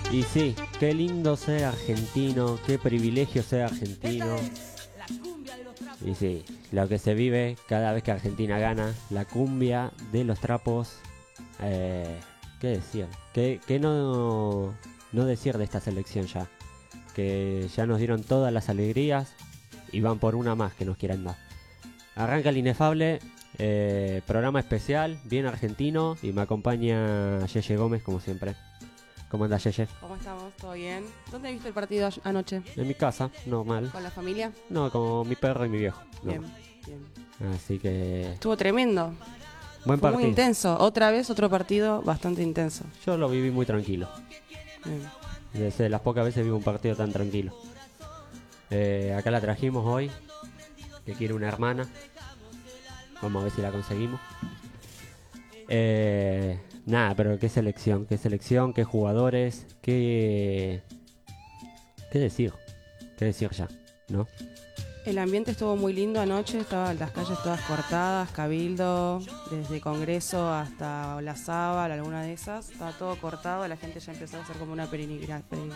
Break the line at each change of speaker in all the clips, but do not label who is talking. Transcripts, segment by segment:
Y sí, qué lindo ser argentino, qué privilegio ser argentino. Y sí, lo que se vive cada vez que Argentina gana, la cumbia de los trapos. ¿Qué decir? ¿Qué no decir de esta selección ya? Que ya nos dieron todas las alegrías y van por una más que nos quieran dar. Arranca el inefable, programa especial, bien argentino, y me acompaña Yeye Gómez como siempre. ¿Cómo anda, Yeye?
¿Cómo estamos? ¿Todo bien? ¿Dónde viste el partido anoche?
En mi casa, normal.
¿Con la familia?
No, con mi perro y mi viejo.
Bien,
No.
bien.
Así que...
Estuvo tremendo.
Buen
Fue
partido.
muy intenso. Otra vez otro partido bastante intenso.
Yo lo viví muy tranquilo.
Bien.
Desde las pocas veces vivo un partido tan tranquilo. Acá la trajimos hoy, que quiere una hermana. Vamos a ver si la conseguimos. Nada, pero qué selección, qué jugadores, qué decir ya, ¿no?
El ambiente estuvo muy lindo anoche. Estaban las calles todas cortadas, Cabildo, desde Congreso hasta Olazábal, alguna de esas. Estaba todo cortado, la gente ya empezó a hacer como una peregrinación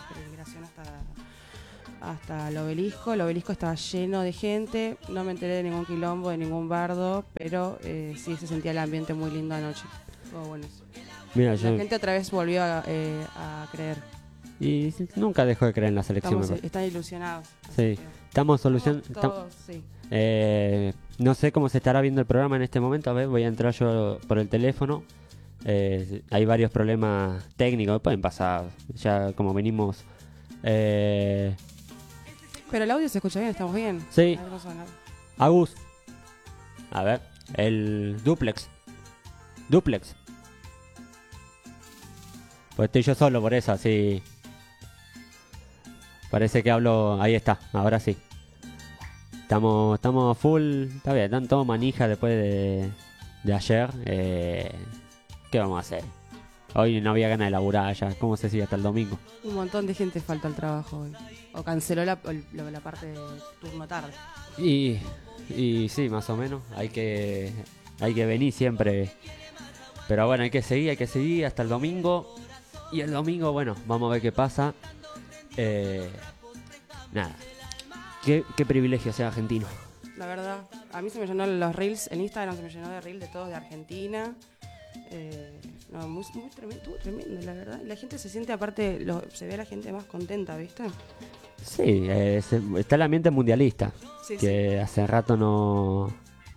hasta el obelisco. El obelisco estaba lleno de gente. No me enteré de ningún quilombo, de ningún bardo, pero sí se sentía el ambiente muy lindo anoche. Estuvo bueno eso.
Mira,
La
yo...
gente otra vez volvió a creer.
Y nunca dejo de creer en la selección.
Están ilusionados.
Sí, estamos solucionando...
Sí.
No sé cómo se estará viendo el programa en este momento. A ver, voy a entrar yo por el teléfono. Hay varios problemas técnicos, pueden pasar. Ya como venimos...
Pero el audio se escucha bien, estamos bien.
Sí.
A ver, vamos a hablar.
Agus. A ver, el duplex. Pues estoy yo solo por eso, así. Parece que hablo... Ahí está, ahora sí. Estamos full. Está bien, están todos manija después de ayer. ¿Qué vamos a hacer? Hoy no había ganas de laburar ya. ¿Cómo se sigue hasta el domingo?
Un montón de gente falta al trabajo hoy. O canceló la parte de turno tarde.
Y sí, más o menos. Hay que venir siempre. Pero bueno, hay que seguir hasta el domingo. Y el domingo, bueno, vamos a ver qué pasa. Nada. Qué privilegio ser argentino.
La verdad, a mí se me llenó los reels, en Instagram se me llenó de reels de todos de Argentina. No, muy tremendo, estuvo tremendo, la verdad. Y la gente se siente, aparte, se ve a la gente más contenta, ¿viste?
Sí, está el ambiente mundialista.
Sí,
que hace rato no...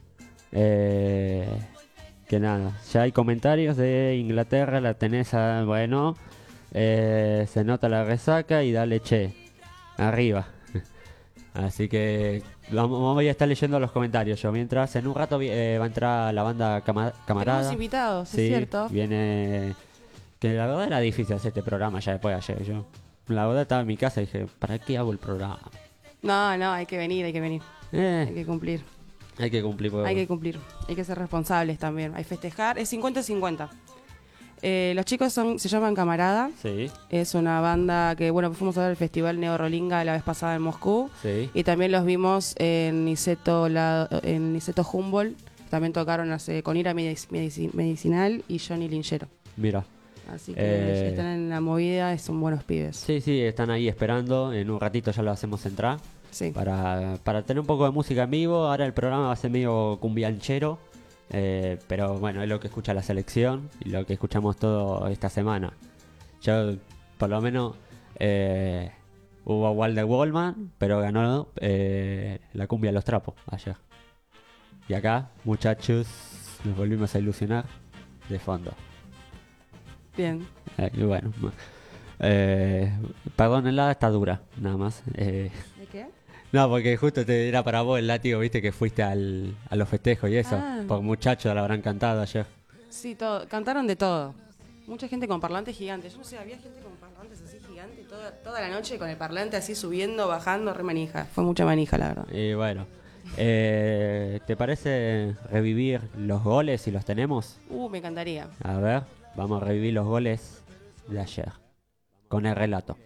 que nada, ya hay comentarios de Inglaterra, la tenés bueno, se nota la resaca y dale che, arriba. Así que voy a estar leyendo los comentarios yo, mientras en un rato va a entrar la banda Camarada.
Tenemos invitados,
Sí,
es cierto.
viene... Que la verdad era difícil hacer este programa ya después de ayer. Yo, la verdad, estaba en mi casa y dije, ¿para qué hago el programa?
No, hay que venir. Hay que cumplir.
Hay que cumplir.
Hay que cumplir. Hay que ser responsables también. Hay que festejar. Es 50-50. Los chicos se llaman Camarada.
Sí.
Es una banda que, bueno, fuimos a ver el Festival Neo Rolinga la vez pasada en Moscú.
Sí.
Y también los vimos en Niceto Humboldt. También tocaron con Ira Medicinal y Johnny Linchero.
Mira.
Así que están en la movida, son buenos pibes.
Sí, están ahí esperando. En un ratito ya lo hacemos entrar.
Sí.
Para tener un poco de música en vivo. Ahora el programa va a ser medio cumbianchero. Pero bueno, es lo que escucha la selección y lo que escuchamos todo esta semana. Yo, por lo menos, hubo Walder Wallman, pero ganó la cumbia de los trapos ayer. Y acá, muchachos, nos volvimos a ilusionar de fondo.
Bien.
Y bueno, perdónenla, está dura, nada más.
¿De qué?
No, porque justo era para vos el látigo, viste que fuiste a los festejos y eso.
Ah.
Por muchachos la habrán cantado ayer.
Sí, cantaron de todo. Mucha gente con parlantes gigantes. Yo no sé, había gente con parlantes así gigantes toda la noche con el parlante así subiendo, bajando, re manija. Fue mucha manija, la verdad.
Y bueno, ¿te parece revivir los goles si los tenemos?
Me encantaría.
A ver, vamos a revivir los goles de ayer. Con el relato.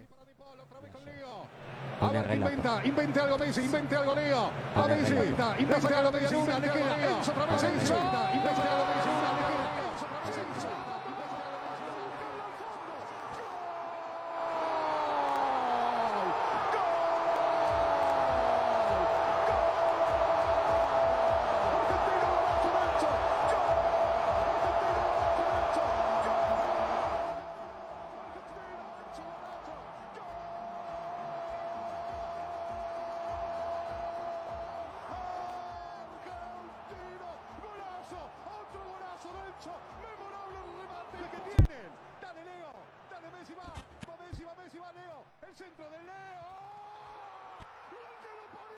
Con el relato.
Invente algo Messi, invente algo Leo. A Messi, invente algo Messi, una le queda Enzo otra vez Enzo. Invente algo Messi, una le queda Enzo otra vez Enzo. El centro de Leo. ¡Gol que lo parió!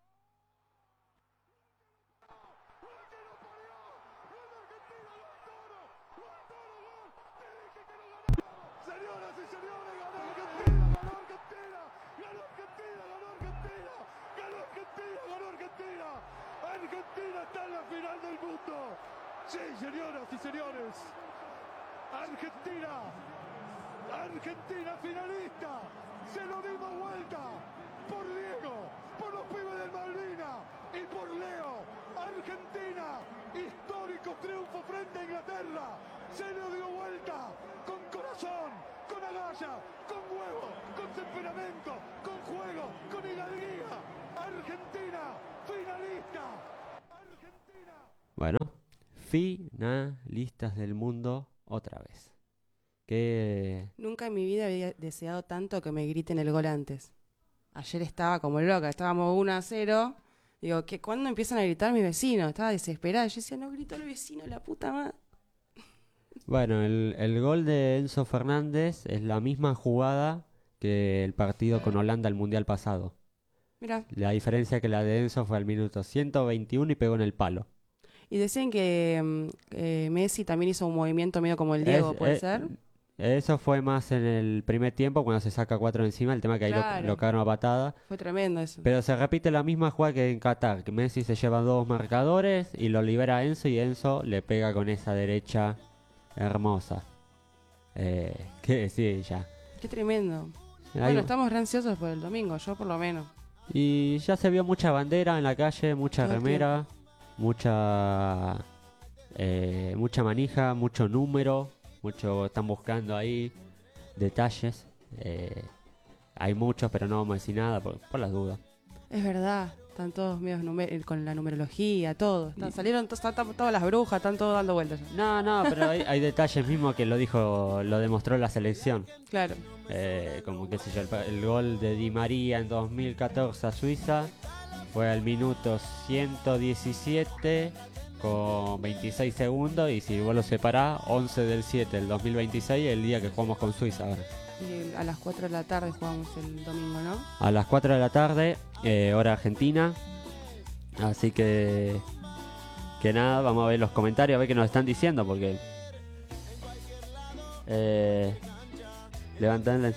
¡Gol que lo parió! ¡Gol de Argentina! ¡Gol Toro! ¡Gol Toro! ¡Gol! ¡Te dije que lo ganaba! Señoras y señores, ganó Argentina, ganó Argentina, ganó Argentina, ganó Argentina, ganó Argentina, ganó Argentina. Argentina está en la final del mundo. Sí, señoras y señores. Argentina, Argentina finalista. Se lo dimos vuelta por Diego, por los pibes del Malvina y por Leo. Argentina, histórico triunfo frente a Inglaterra. Se lo dio vuelta con corazón, con agallas, con huevo, con temperamento, con juego, con hidalguía. Argentina, finalista. Argentina.
Bueno, finalistas del mundo otra vez. Que
Nunca en mi vida había deseado tanto que me griten el gol antes. Ayer estaba como loca, estábamos 1-0. Digo, ¿cuándo empiezan a gritar mis vecinos? Estaba desesperada. Yo decía, no grito el vecino, la puta madre.
bueno, el gol de Enzo Fernández es la misma jugada que el partido con Holanda el Mundial pasado.
Mirá.
La diferencia que la de Enzo fue al minuto 121 y pegó en el palo.
Y decían que Messi también hizo un movimiento medio como el Diego, ¿puede ser?
Eso fue más en el primer tiempo cuando se saca 4 encima, el tema que ahí
Claro.
lo cagaron a patada.
Fue tremendo eso.
Pero se repite la misma jugada que en Qatar, que Messi se lleva 2 marcadores y lo libera a Enzo y Enzo le pega con esa derecha hermosa. ¿Qué decir ya?
Qué tremendo.
Ahí-
Bueno, estamos re ansiosos por el domingo, yo por lo menos.
Y ya se vio mucha bandera en la calle, mucha
Todo el
remera, mucha manija, mucho número, están buscando ahí detalles. Hay muchos, pero no vamos a decir nada por las dudas.
Es verdad, están todos medios con la numerología, todo. Salieron están todas las brujas, están todos dando vueltas.
No, pero hay detalles mismos que lo demostró la selección.
Claro.
Como qué sé yo, el gol de Di María en 2014 a Suiza fue al minuto 117 con 26 segundos y si vos lo separás, 11 del 7 del 2026, el día que jugamos con Suiza ahora.
Y a las 4 de la tarde jugamos el domingo, ¿no?
A las 4 de la tarde, hora argentina. Así que nada, vamos a ver los comentarios, a ver qué nos están diciendo, porque levantan.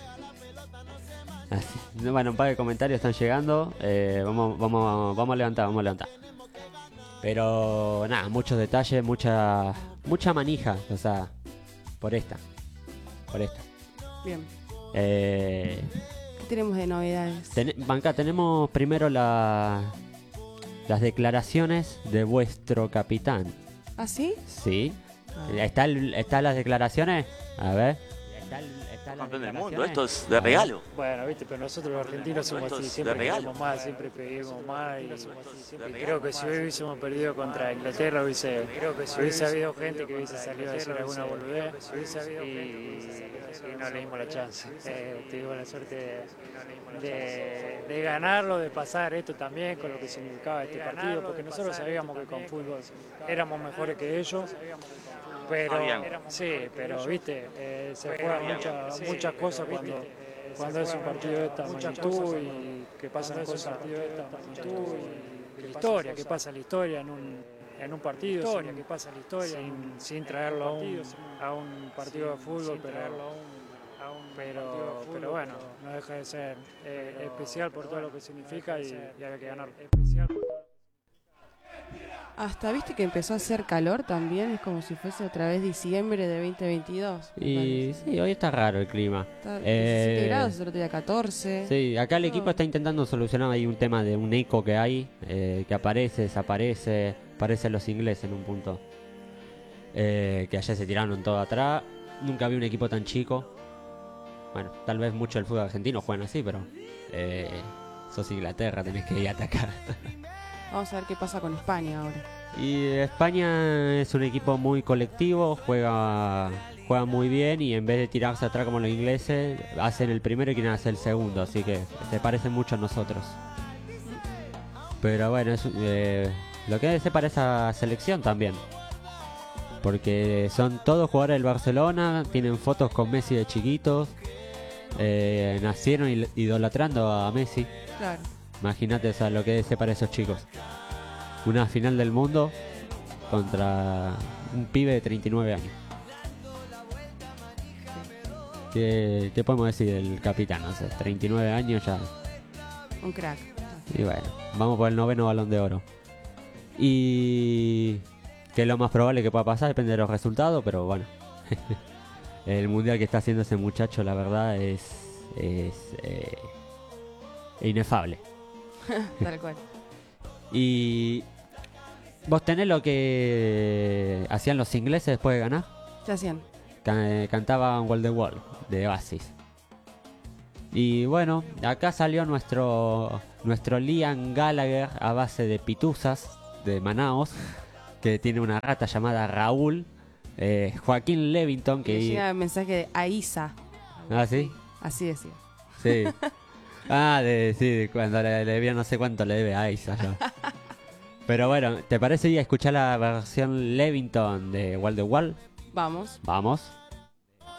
Bueno, un par de comentarios están llegando. Vamos a levantar. Pero nada, muchos detalles, mucha manija, o sea, por esta.
Bien.
Eh,
¿Qué tenemos de novedades?
Banca, tenemos primero las declaraciones de vuestro capitán.
¿Ah, sí?
Sí.
Ah.
¿Están las declaraciones? A ver.
Campeón del mundo, esto es de regalo.
Bueno, viste, pero nosotros los argentinos somos
Esto
así,
es
siempre
de regalo.
queremos más, siempre pedimos más y creo que si hoy hubiésemos perdido contra Inglaterra hubiese habido gente que hubiese salido a decir alguna boludez y no le dimos la chance. Tuvimos la suerte de ganarlo, de pasar esto también con lo que significaba este partido, porque nosotros sabíamos que con fútbol éramos mejores que ellos. Pero pero viste, se juegan muchas cosas cuando es un partido de esta magnitud y que pasan cosas de esta magnitud y la historia, que pasa la historia en un partido, sin traerlo a un partido de fútbol, pero bueno, no deja de ser especial por todo lo que significa y había que ganar.
Hasta viste que empezó a hacer calor también, es como si fuese otra vez diciembre de 2022.
Y sí, hoy está raro el clima.
Está 17 grados, el otro día 14.
Sí, acá el equipo está intentando solucionar ahí un tema de un eco que hay, que aparece, desaparece, parecen los ingleses en un punto. Que ayer se tiraron todo atrás. Nunca vi un equipo tan chico. Bueno, tal vez mucho el fútbol argentino juegan así, pero sos Inglaterra, tenés que ir a atacar.
Vamos a ver qué pasa con España ahora.
Y España es un equipo muy colectivo, juega muy bien y en vez de tirarse atrás como los ingleses, hacen el primero y quieren hacer el segundo, así que se parecen mucho a nosotros. Pero bueno, lo que se parece a selección también. Porque son todos jugadores del Barcelona, tienen fotos con Messi de chiquitos. nacieron idolatrando a Messi.
Claro.
Imagínate, o sea, lo que es para esos chicos. Una final del mundo contra un pibe de 39 años. ¿Qué podemos decir del capitán? O sea, 39 años ya.
Un crack.
Y bueno, vamos por el 9º Balón de Oro. Y que es lo más probable que pueda pasar, depende de los resultados, pero bueno. El mundial que está haciendo ese muchacho, la verdad, es inefable.
Tal cual.
Y vos tenés lo que hacían los ingleses después de ganar.
¿Qué hacían?
Cantaban Wall the Wall de Oasis. Y bueno, acá salió nuestro Liam Gallagher a base de pituzas de Manaos, que tiene una rata llamada Raúl. Joaquín Levington, que
llega el mensaje de Aiza.
¿Ah, sí?
Así decía.
Sí. Sí, cuando le debía no sé cuánto le debe a Aiza. Pero bueno, ¿te parece ir a escuchar la versión Levington de Wall the Wall?
Vamos.
Vamos.